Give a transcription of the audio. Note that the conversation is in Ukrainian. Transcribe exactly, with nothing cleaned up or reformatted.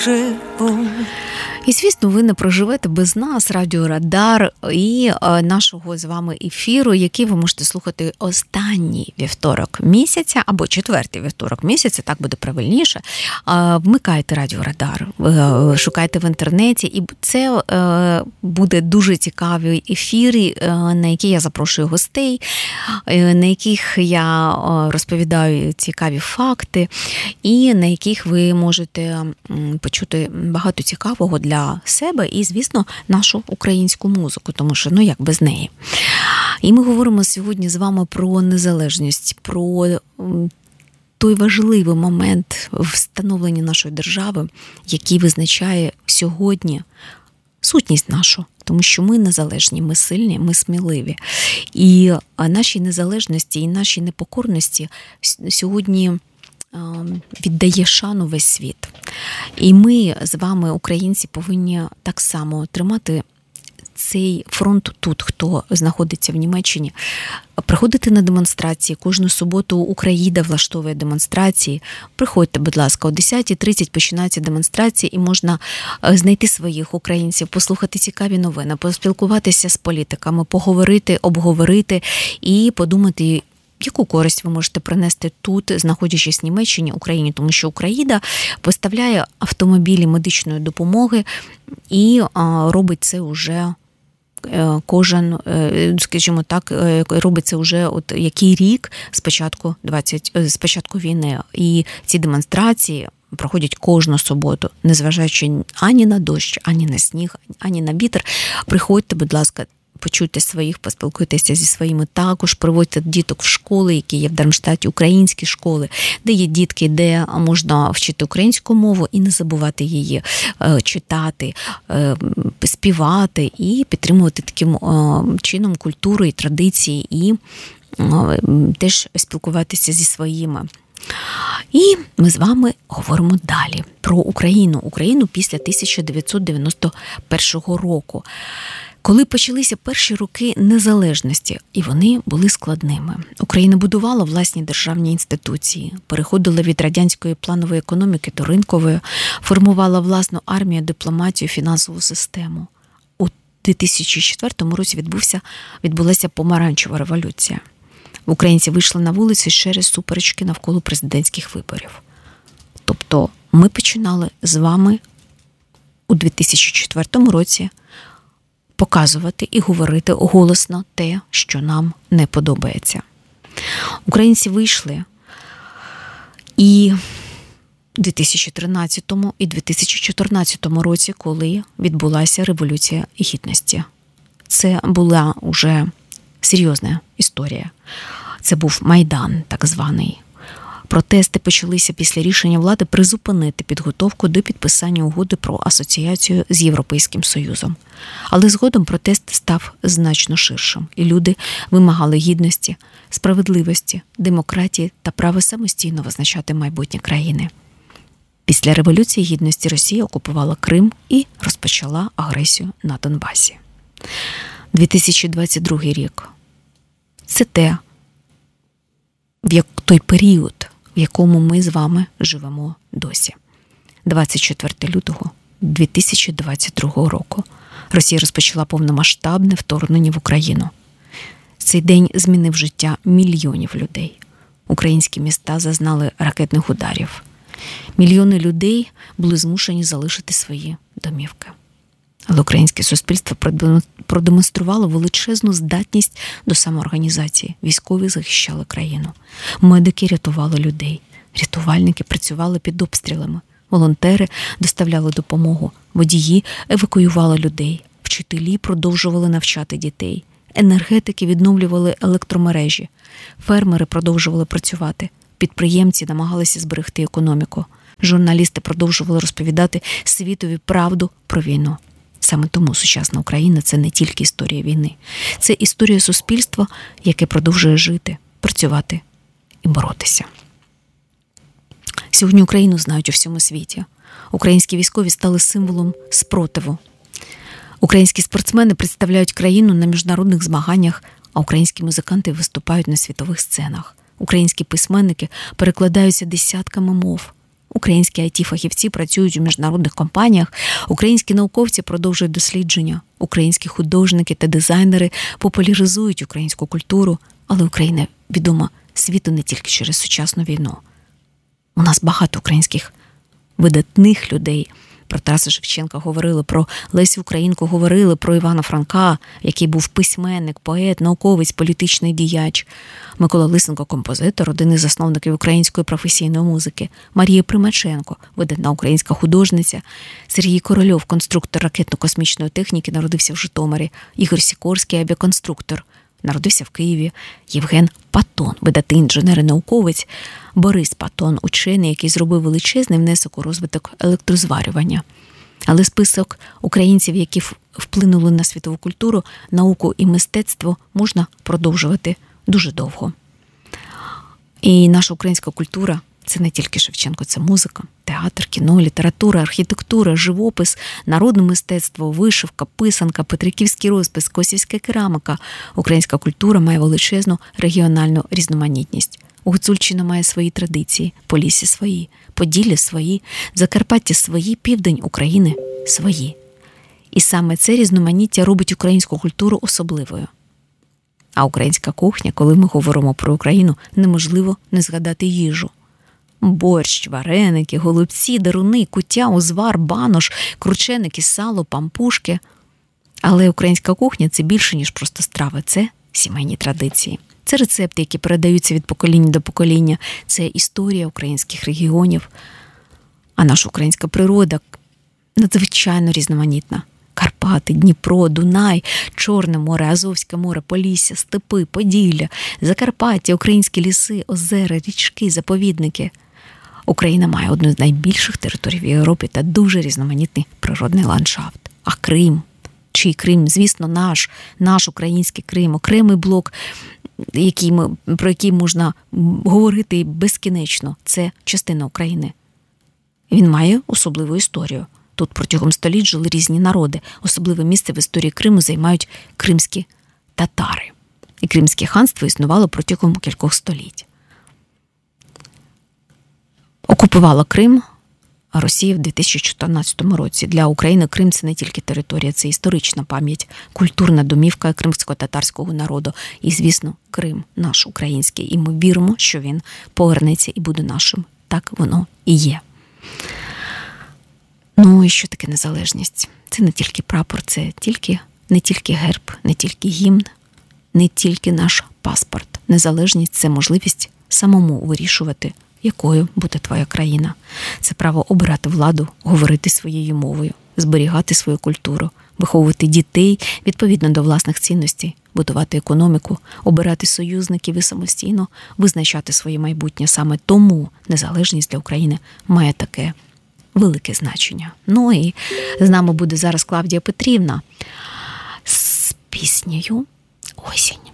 живу. І, звісно, ви не проживете без нас, Радіо Радар і е, нашого з вами ефіру, який ви можете слухати останній вівторок місяця або четвертий вівторок місяця, так буде правильніше. Е, вмикайте Радіо Радар, е, шукайте в інтернеті, і це е, буде дуже цікаві ефіри, е, на які я запрошую гостей, е, на яких я е, розповідаю цікаві факти, і на яких ви можете м, почути багато цікавого для для себе і, звісно, нашу українську музику, тому що, ну, як без неї. І ми говоримо сьогодні з вами про незалежність, про той важливий момент в становленні нашої держави, який визначає сьогодні сутність нашу, тому що ми незалежні, ми сильні, ми сміливі. І нашій незалежності і нашій непокорності сьогодні віддає шану весь світ. І ми з вами, українці, повинні так само тримати цей фронт тут, хто знаходиться в Німеччині, приходити на демонстрації. Кожну суботу Україна влаштовує демонстрації. Приходьте, будь ласка, о десята тридцять починаються демонстрації, і можна знайти своїх українців, послухати цікаві новини, поспілкуватися з політиками, поговорити, обговорити і подумати, яку користь ви можете принести тут, знаходячись в Німеччині, Україні, тому що Україна поставляє автомобілі медичної допомоги і робить це вже кожен, скажімо так, робить це вже от який рік з початку двадцять з початку війни. І ці демонстрації проходять кожну суботу, незважаючи ані на дощ, ані на сніг, ані на вітер. Приходьте, будь ласка, почуйте своїх, поспілкуйтеся зі своїми, також приводьте діток в школи, які є в Дармштаті, українські школи, де є дітки, де можна вчити українську мову і не забувати її читати, співати і підтримувати таким чином культуру і традиції, і теж спілкуватися зі своїми. І ми з вами говоримо далі про Україну. Україну після тисяча дев'ятсот дев'яносто першого року. Коли почалися перші роки незалежності, і вони були складними. Україна будувала власні державні інституції, переходила від радянської планової економіки до ринкової, формувала власну армію, дипломатію, фінансову систему. У дві тисячі четвертому році відбувся, відбулася помаранчева революція. Українці вийшли на вулиці через суперечки навколо президентських виборів. Тобто ми починали з вами у дві тисячі четвертому році показувати і говорити голосно те, що нам не подобається. Українці вийшли і в дві тисячі тринадцятому і дві тисячі чотирнадцятому році, коли відбулася Революція Гідності. Це була уже серйозна історія. Це був Майдан, так званий. Протести почалися після рішення влади призупинити підготовку до підписання угоди про асоціацію з Європейським Союзом. Але згодом протест став значно ширшим, і люди вимагали гідності, справедливості, демократії та права самостійно визначати майбутнє країни. Після Революції Гідності Росія окупувала Крим і розпочала агресію на Донбасі. дві тисячі двадцять другий рік – це те, в як той період, в якому ми з вами живемо досі. двадцять четвертого лютого дві тисячі двадцять другого року Росія розпочала повномасштабне вторгнення в Україну. Цей день змінив життя мільйонів людей. Українські міста зазнали ракетних ударів. Мільйони людей були змушені залишити свої домівки. Але українське суспільство продемонструвало величезну здатність до самоорганізації. Військові захищали країну. Медики рятували людей. Рятувальники працювали під обстрілами. Волонтери доставляли допомогу. Водії евакуювали людей. Вчителі продовжували навчати дітей. Енергетики відновлювали електромережі. Фермери продовжували працювати. Підприємці намагалися зберегти економіку. Журналісти продовжували розповідати світові правду про війну. Саме тому сучасна Україна – це не тільки історія війни. Це історія суспільства, яке продовжує жити, працювати і боротися. Сьогодні Україну знають у всьому світі. Українські військові стали символом спротиву. Українські спортсмени представляють країну на міжнародних змаганнях, а українські музиканти виступають на світових сценах. Українські письменники перекладаються десятками мов. Українські ай ті-фахівці працюють у міжнародних компаніях, українські науковці продовжують дослідження, українські художники та дизайнери популяризують українську культуру, але Україна відома світу не тільки через сучасну війну. У нас багато українських видатних людей. Про Тараса Шевченка говорили, про Лесю Українку говорили, про Івана Франка, який був письменник, поет, науковець, політичний діяч. Микола Лисенко – композитор, один із засновників української професійної музики. Марія Примаченко – видатна українська художниця. Сергій Корольов – конструктор ракетно-космічної техніки, народився в Житомирі. Ігор Сікорський – авіаконструктор, народився в Києві. Євген Патон – видатний інженер і науковець. Борис Патон – учений, який зробив величезний внесок у розвиток електрозварювання. Але список українців, які вплинули на світову культуру, науку і мистецтво, можна продовжувати дуже довго. І наша українська культура – це не тільки Шевченко, це музика, театр, кіно, література, архітектура, живопис, народне мистецтво, вишивка, писанка, петриківський розпис, косівська кераміка. Українська культура має величезну регіональну різноманітність. Гуцульщина має свої традиції, Полісся свої, Поділля свої, Закарпаття свої, Південь України свої. І саме це різноманіття робить українську культуру особливою. А українська кухня, коли ми говоримо про Україну, неможливо не згадати їжу. Борщ, вареники, голубці, деруни, куття, узвар, банош, крученики, сало, пампушки. Але українська кухня – це більше, ніж просто страви, це сімейні традиції. Це рецепти, які передаються від покоління до покоління. Це історія українських регіонів. А наша українська природа надзвичайно різноманітна. Карпати, Дніпро, Дунай, Чорне море, Азовське море, Полісся, степи, Поділля, Закарпаття, українські ліси, озера, річки, заповідники. Україна має одну з найбільших територій в Європі та дуже різноманітний природний ландшафт. А Крим? Чий Крим? Звісно, наш, наш український Крим, окремий блок, який ми, про який можна говорити безкінечно. Це частина України. Він має особливу історію. Тут протягом століть жили різні народи. Особливе місце в історії Криму займають кримські татари. І Кримське ханство існувало протягом кількох століть. Окупувала Крим Росія в дві тисячі чотирнадцятому році. Для України Крим – це не тільки територія, це історична пам'ять, культурна домівка кримсько-татарського народу. І, звісно, Крим наш український. І ми віримо, що він повернеться і буде нашим. Так воно і є. Ну і що таке незалежність? Це не тільки прапор, це тільки, не тільки герб, не тільки гімн, не тільки наш паспорт. Незалежність – це можливість самому вирішувати, якою буде твоя країна. Це право обирати владу, говорити своєю мовою, зберігати свою культуру, виховувати дітей відповідно до власних цінностей, будувати економіку, обирати союзників і самостійно визначати своє майбутнє. Саме тому незалежність для України має таке велике значення. Ну і з нами буде зараз Клавдія Петрівна з піснею «Осінь».